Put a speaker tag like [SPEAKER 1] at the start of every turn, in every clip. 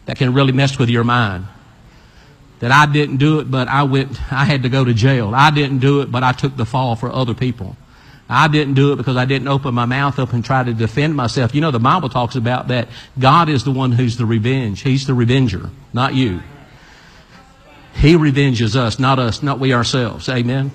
[SPEAKER 1] that can really mess with your mind. That I didn't do it, but I had to go to jail. I didn't do it, but I took the fall for other people. I didn't do it because I didn't open my mouth up and try to defend myself. You know, the Bible talks about that God is the one who's the revenge. He's the revenger, not you. He revenges us, not we ourselves. Amen.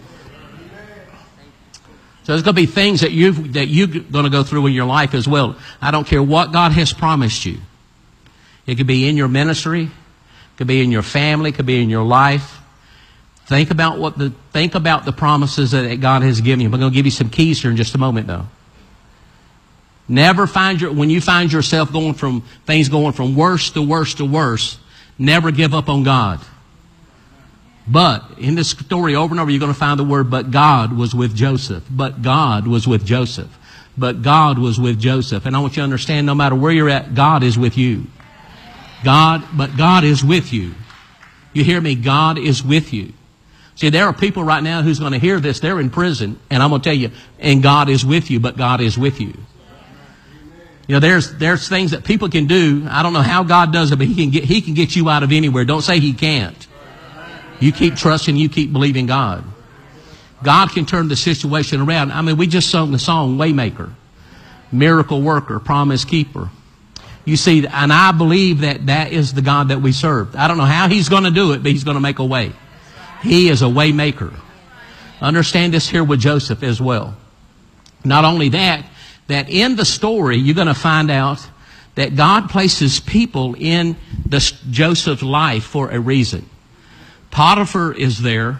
[SPEAKER 1] So there's going to be things that you're going to go through in your life as well. I don't care what God has promised you. It could be in your ministry, it could be in your family, it could be in your life. Think about the promises that God has given you. I'm going to give you some keys here in just a moment, though. When you find yourself going from worse to worse to worse, never give up on God. But in this story, over and over, you're going to find the word, but God was with Joseph. But God was with Joseph. But God was with Joseph. And I want you to understand, no matter where you're at, God is with you. But God is with you. You hear me? God is with you. See, there are people right now who's going to hear this. They're in prison. And I'm going to tell you, and God is with you, but God is with you. You know, there's things that people can do. I don't know how God does it, but He can get you out of anywhere. Don't say He can't. You keep trusting, you keep believing God. God can turn the situation around. I mean, we just sung the song, Waymaker, Miracle Worker, Promise Keeper. You see, and I believe that is the God that we serve. I don't know how He's going to do it, but He's going to make a way. He is a way maker. Understand this here with Joseph as well. Not only that in the story, you're going to find out that God places people in Joseph's life for a reason. Potiphar is there.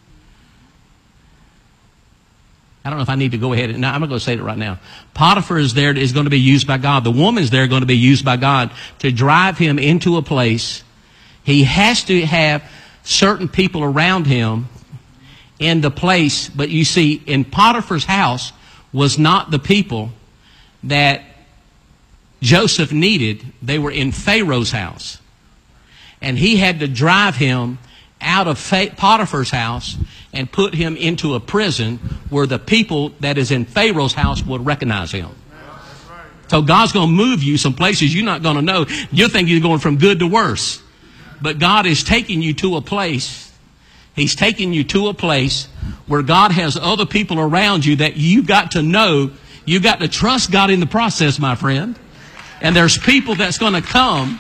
[SPEAKER 1] I don't know if I need to go ahead. I'm going to go say it right now. Potiphar is there, is going to be used by God. The woman's there going to be used by God to drive him into a place. He has to have certain people around him in the place. But you see, in Potiphar's house was not the people that Joseph needed. They were in Pharaoh's house. And he had to drive him out of Potiphar's house and put him into a prison where the people that is in Pharaoh's house would recognize him. So God's going to move you some places you're not going to know. You're thinking you're going from good to worse. But God is taking you to a place. He's taking you to a place where God has other people around you that you've got to know. You've got to trust God in the process, my friend. And there's people that's going to come.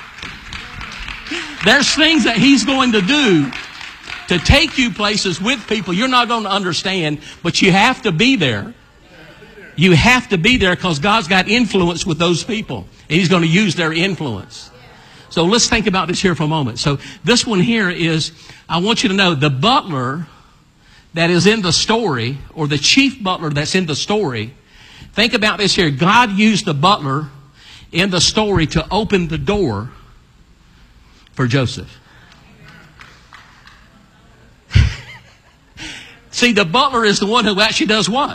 [SPEAKER 1] There's things that He's going to do to take you places with people you're not going to understand, but you have to be there. You have to be there because God's got influence with those people. And He's going to use their influence. So let's think about this here for a moment. So this one here is, I want you to know, the butler that is in the story, or the chief butler that's in the story, think about this here. God used the butler in the story to open the door for Joseph. See, the butler is the one who actually does what?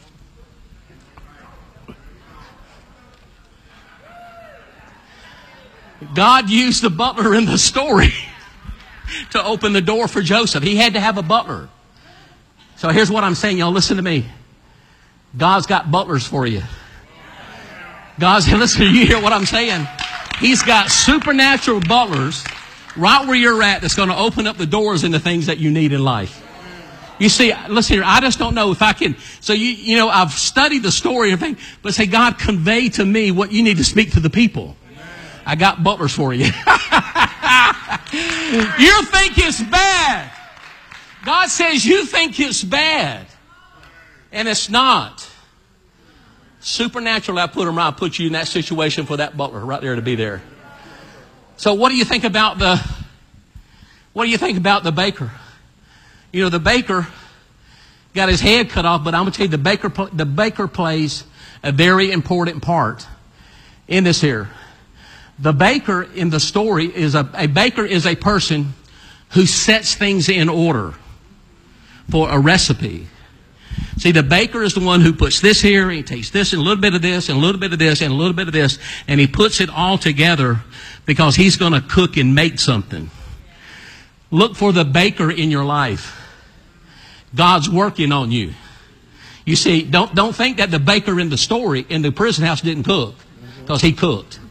[SPEAKER 1] God used the butler in the story to open the door for Joseph. He had to have a butler. So here's what I'm saying, y'all. Listen to me. God's got butlers for you. Listen, you hear what I'm saying? He's got supernatural butlers right where you're at that's going to open up the doors into things that you need in life. You see, listen here, I just don't know if I can. So, you know, I've studied the story and everything, but say, God, convey to me what you need to speak to the people. I got butlers for you. You think it's bad. God says you think it's bad. And it's not. Supernaturally, I put you in that situation for that butler right there to be there. So what do you think about the baker? You know, the baker got his head cut off, but I'm going to tell you, the baker plays a very important part in this here. The baker in the story is a baker is a person who sets things in order for a recipe. See, the baker is the one who puts this here, and he takes this and a little bit of this and a little bit of this and a little bit of this, and he puts it all together because he's going to cook and make something. Look for the baker in your life. God's working on you. You see, don't think that the baker in the story in the prison house didn't cook, because he cooked.